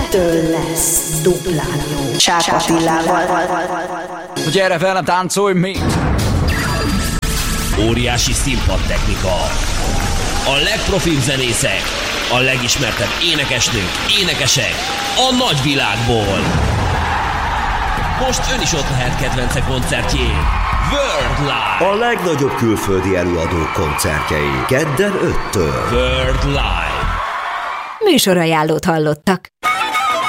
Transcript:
ettől lesz duplán jó. Csák Attilával. Gyere velem, táncolj még! Óriási színpadtechnika. A legprofibb zenészek, a legismertebb énekesnők, énekesek a nagyvilágból. Most ön is ott lehet kedvence koncertjén. World Live. A legnagyobb külföldi előadók koncertjei. Kedden 5-től. World Live. Műsorajánlót hallottak.